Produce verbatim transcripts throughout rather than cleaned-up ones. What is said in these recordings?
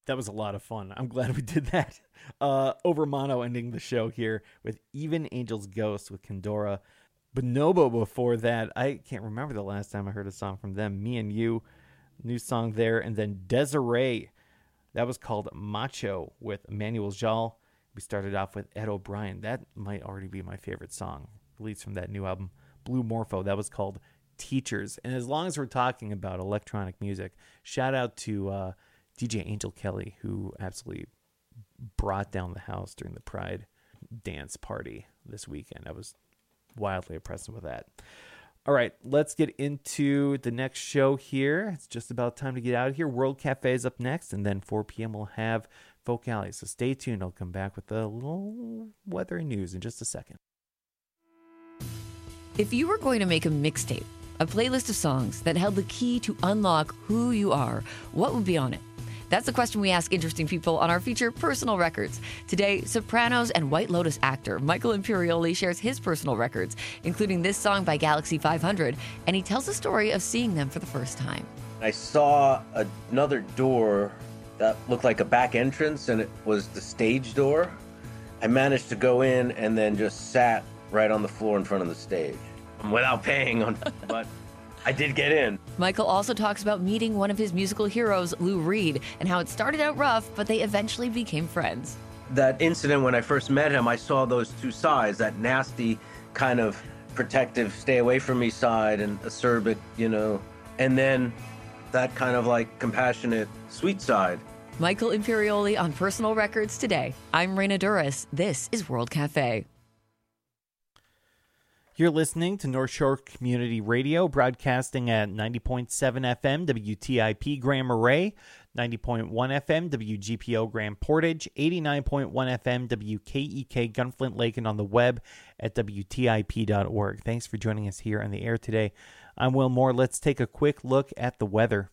That was a lot of fun. I'm glad we did that. Uh, Over Mono ending the show here with Even Angel's Ghost with Kendora. Bonobo before that. I can't remember the last time I heard a song from them. Me and You, new song there. And then Desiree. That was called Macho with Emmanuel Jal. We started off with Ed O'Brien. That might already be my favorite song, released from that new album, Blue Morpho. That was called Teachers. And as long as we're talking about electronic music, shout out to uh, D J Angel Kelly, who absolutely brought down the house during the Pride dance party this weekend. I was wildly impressed with that. All right, let's get into the next show here. It's just about time to get out of here. World Cafe is up next, and then four p.m. we'll have Folk Alley. So stay tuned. I'll come back with a little weather and news in just a second. If you were going to make a mixtape, a playlist of songs that held the key to unlock who you are, what would be on it? That's the question we ask interesting people on our feature, Personal Records. Today, Sopranos and White Lotus actor Michael Imperioli shares his personal records, including this song by Galaxy five hundred, and he tells the story of seeing them for the first time. I saw another door that looked like a back entrance, and it was the stage door. I managed to go in and then just sat right on the floor in front of the stage without paying, on, but I did get in. Michael also talks about meeting one of his musical heroes, Lou Reed, and how it started out rough, but they eventually became friends. That incident when I first met him, I saw those two sides, that nasty kind of protective, stay away from me side and acerbic, you know, and then that kind of like compassionate, sweet side. Michael Imperioli on Personal Records today. I'm Raina Duras. This is World Cafe. You're listening to North Shore Community Radio, broadcasting at ninety point seven F M W T I P Grand Marais, ninety point one F M W G P O Grand Portage, eighty-nine point one F M W K E K Gunflint Lake, and on the web at W T I P dot org. Thanks for joining us here on the air today. I'm Will Moore. Let's take a quick look at the weather.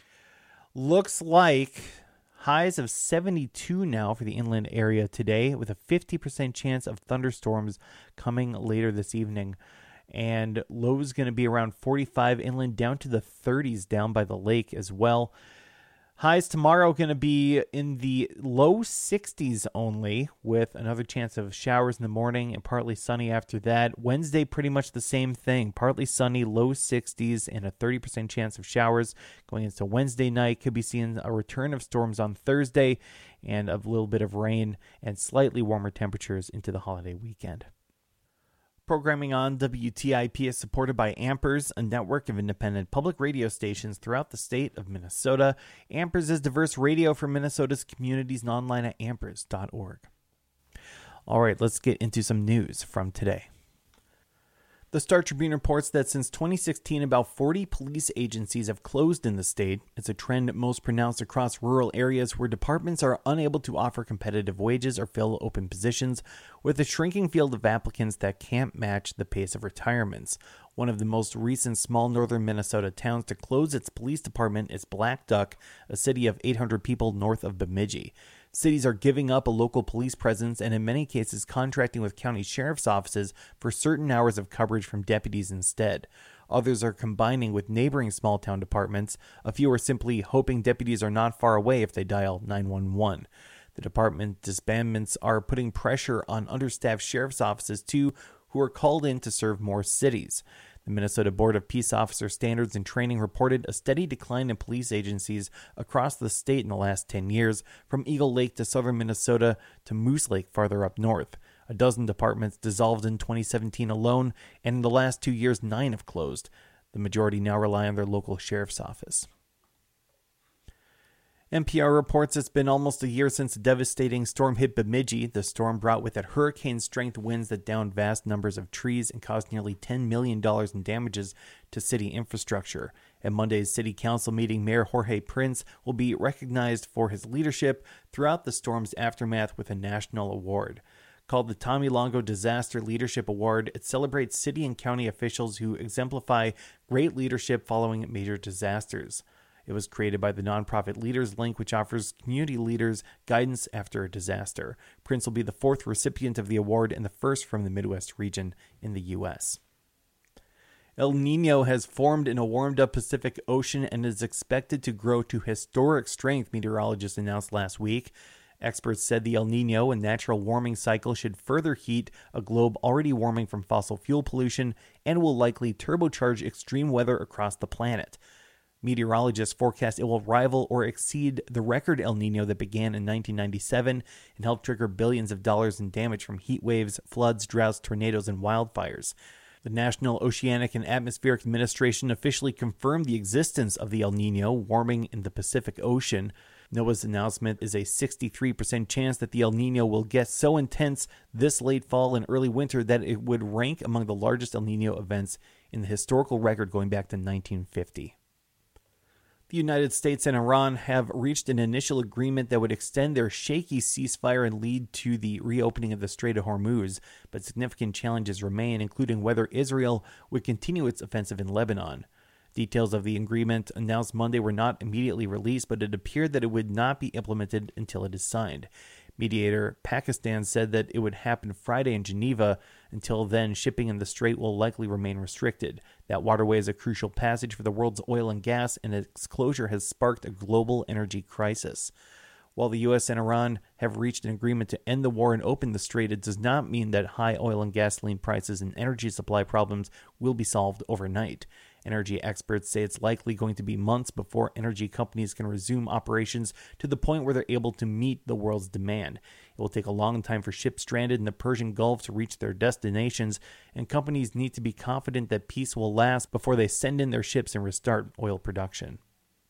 Looks like highs of seventy-two now for the inland area today, with a fifty percent chance of thunderstorms coming later this evening. And lows going to be around forty-five inland, down to the thirties down by the lake as well. Highs tomorrow going to be in the low sixties only, with another chance of showers in the morning and partly sunny after that. Wednesday, pretty much the same thing. Partly sunny, low sixties, and a thirty percent chance of showers. Going into Wednesday night, could be seeing a return of storms on Thursday and a little bit of rain and slightly warmer temperatures into the holiday weekend. Programming on W T I P is supported by Ampers, a network of independent public radio stations throughout the state of Minnesota. Ampers is diverse radio for Minnesota's communities and online at ampers dot org. All right, let's get into some news from today. The Star Tribune reports that since twenty sixteen, about forty police agencies have closed in the state. It's a trend most pronounced across rural areas where departments are unable to offer competitive wages or fill open positions, with a shrinking field of applicants that can't match the pace of retirements. One of the most recent small northern Minnesota towns to close its police department is Black Duck, a city of eight hundred people north of Bemidji. Cities are giving up a local police presence and in many cases contracting with county sheriff's offices for certain hours of coverage from deputies instead. Others are combining with neighboring small town departments. A few are simply hoping deputies are not far away if they dial nine one one. The department disbandments are putting pressure on understaffed sheriff's offices too, who are called in to serve more cities. The Minnesota Board of Peace Officer Standards and Training reported a steady decline in police agencies across the state in the last ten years, from Eagle Lake to southern Minnesota to Moose Lake farther up north. A dozen departments dissolved in twenty seventeen alone, and in the last two years, nine have closed. The majority now rely on their local sheriff's office. N P R reports it's been almost a year since a devastating storm hit Bemidji. The storm brought with it hurricane-strength winds that downed vast numbers of trees and caused nearly ten million dollars in damages to city infrastructure. At Monday's city council meeting, Mayor Jorge Prince will be recognized for his leadership throughout the storm's aftermath with a national award. Called the Tommy Longo Disaster Leadership Award, it celebrates city and county officials who exemplify great leadership following major disasters. It was created by the nonprofit Leaders Link, which offers community leaders guidance after a disaster. Prince will be the fourth recipient of the award and the first from the Midwest region in the U S El Nino has formed in a warmed-up Pacific Ocean and is expected to grow to historic strength, meteorologists announced last week. Experts said the El Nino, a natural warming cycle, should further heat a globe already warming from fossil fuel pollution and will likely turbocharge extreme weather across the planet. Meteorologists forecast it will rival or exceed the record El Nino that began in nineteen ninety-seven and helped trigger billions of dollars in damage from heat waves, floods, droughts, tornadoes, and wildfires. The National Oceanic and Atmospheric Administration officially confirmed the existence of the El Nino warming in the Pacific Ocean. NOAA's announcement is a sixty-three percent chance that the El Nino will get so intense this late fall and early winter that it would rank among the largest El Nino events in the historical record going back to nineteen fifty. The United States and Iran have reached an initial agreement that would extend their shaky ceasefire and lead to the reopening of the Strait of Hormuz, but significant challenges remain, including whether Israel would continue its offensive in Lebanon. Details of the agreement announced Monday were not immediately released, but it appeared that it would not be implemented until it is signed. Mediator Pakistan said that it would happen Friday in Geneva. Until then, shipping in the strait will likely remain restricted. That waterway is a crucial passage for the world's oil and gas, and its closure has sparked a global energy crisis. While the U S and Iran have reached an agreement to end the war and open the strait, it does not mean that high oil and gasoline prices and energy supply problems will be solved overnight. Energy experts say it's likely going to be months before energy companies can resume operations to the point where they're able to meet the world's demand. It will take a long time for ships stranded in the Persian Gulf to reach their destinations, and companies need to be confident that peace will last before they send in their ships and restart oil production.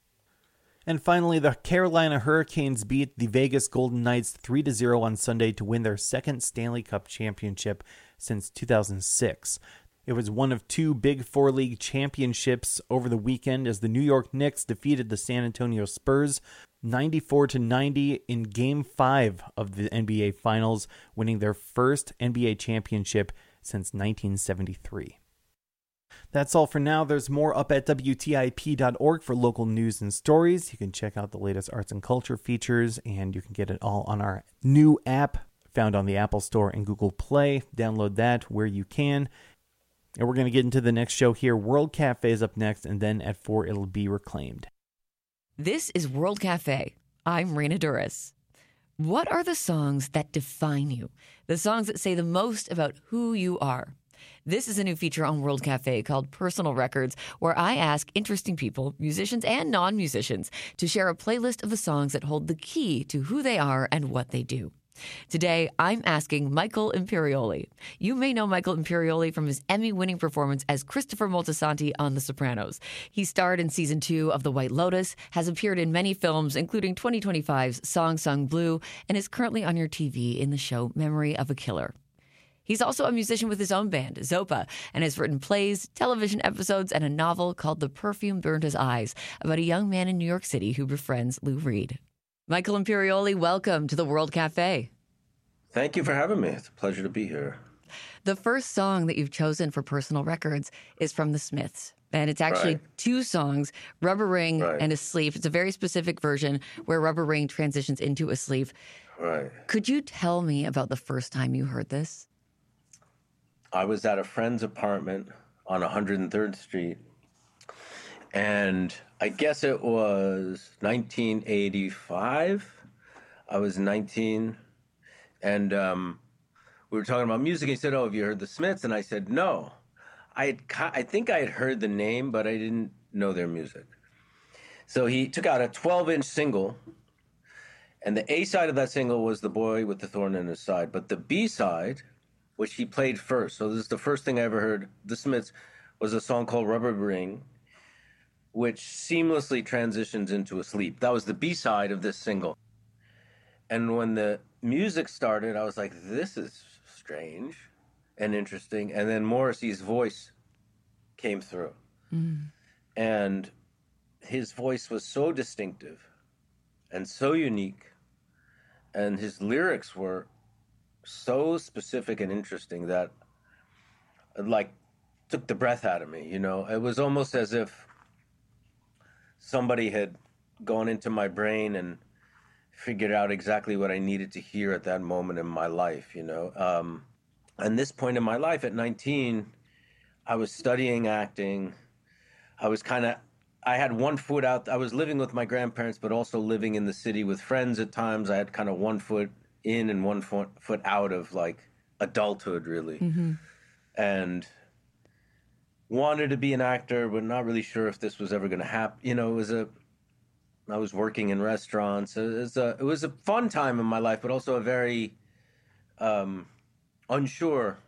And finally, the Carolina Hurricanes beat the Vegas Golden Knights three to zero on Sunday to win their second Stanley Cup championship since two thousand six. It was one of two Big Four League championships over the weekend as the New York Knicks defeated the San Antonio Spurs ninety-four to ninety in Game five of the N B A Finals, winning their first N B A championship since nineteen seventy-three. That's all for now. There's more up at W T I P dot org for local news and stories. You can check out the latest arts and culture features, and you can get it all on our new app found on the Apple Store and Google Play. Download that where you can. And we're going to get into the next show here. World Cafe is up next, and then at four, it'll be Reclaimed. This is World Cafe. I'm Raina Duras. What are the songs that define you? The songs that say the most about who you are. This is a new feature on World Cafe called Personal Records, where I ask interesting people, musicians and non-musicians, to share a playlist of the songs that hold the key to who they are and what they do. Today, I'm asking Michael Imperioli. You may know Michael Imperioli from his Emmy-winning performance as Christopher Moltisanti on The Sopranos. He starred in season two of The White Lotus, has appeared in many films, including twenty twenty-five's Song Sung Blue, and is currently on your T V in the show Memory of a Killer. He's also a musician with his own band, Zopa, and has written plays, television episodes, and a novel called The Perfume Burned His Eyes about a young man in New York City who befriends Lou Reed. Michael Imperioli, welcome to the World Cafe. Thank you for having me. It's a pleasure to be here. The first song that you've chosen for Personal Records is from The Smiths. And it's actually right. two songs, Rubber Ring right. and Asleep. It's a very specific version where Rubber Ring transitions into Asleep. Right. Could you tell me about the first time you heard this? I was at a friend's apartment on one hundred third Street, and I guess it was nineteen eighty-five. I was nineteen, and um, we were talking about music. He said, "Oh, have you heard the Smiths?" And I said, "No." I had, I think I had heard the name, but I didn't know their music. So he took out a twelve-inch single, and the A side of that single was "The Boy with the Thorn in His Side," but the B side, which he played first, so this is the first thing I ever heard, the Smiths, was a song called Rubber Ring, which seamlessly transitions into Asleep. That was the B side of this single. And when the music started, I was like, this is strange and interesting. And then Morrissey's voice came through. Mm. And his voice was so distinctive and so unique. And his lyrics were so specific and interesting that it, like, took the breath out of me, you know? It was almost as if somebody had gone into my brain and figured out exactly what I needed to hear at that moment in my life, you know? Um, and this point in my life at nineteen, I was studying acting. I was kind of, I had one foot out. I was living with my grandparents, but also living in the city with friends at times. I had kind of one foot in and one foot, foot out of like adulthood, really. Mm-hmm. And wanted to be an actor, but not really sure if this was ever going to happen. You know, it was a, I was working in restaurants. It was a, it was a fun time in my life, but also a very um, unsure.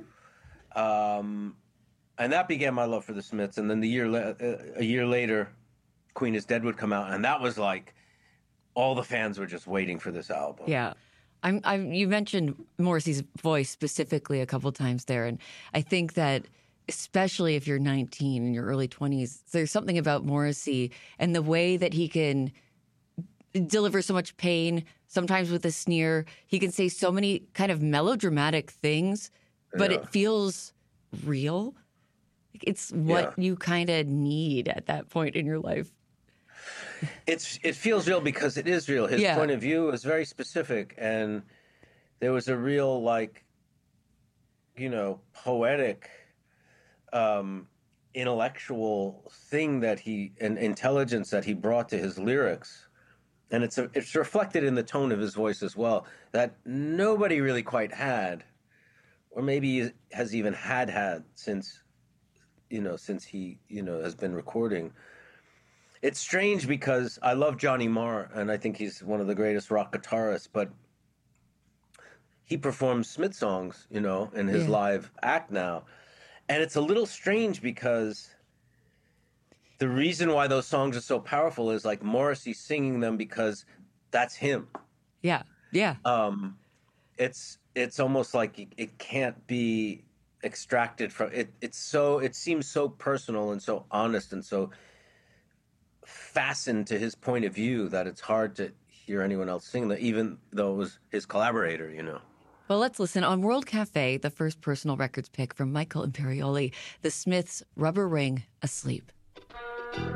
Um, and that began my love for the Smiths. And then the year, la- a year later, Queen is Dead would come out, and that was like all the fans were just waiting for this album. Yeah. I'm, I'm, you mentioned Morrissey's voice specifically a couple times there, and I think that especially if you're nineteen in your early twenties, there's something about Morrissey and the way that he can deliver so much pain, sometimes with a sneer. He can say so many kind of melodramatic things, but yeah. It feels real. It's what yeah. you kind of need at that point in your life. It's it feels real because it is real. His yeah. point of view is very specific, and there was a real, like, you know, poetic, um, intellectual thing that he, an intelligence that he brought to his lyrics, and it's a, it's reflected in the tone of his voice as well that nobody really quite had, or maybe has even had had since, you know, since he you know has been recording. It's strange because I love Johnny Marr, and I think he's one of the greatest rock guitarists, but he performs Smith songs, you know, in his yeah. live act now. And it's a little strange because the reason why those songs are so powerful is like Morrissey singing them because that's him. Yeah, yeah. Um, it's it's almost like it can't be extracted from it. It's so it seems so personal and so honest and so fastened to his point of view that it's hard to hear anyone else sing that, even though it was his collaborator, you know. Well, let's listen. On World Cafe, the first personal records pick from Michael Imperioli, the Smiths' Rubber Ring, Asleep.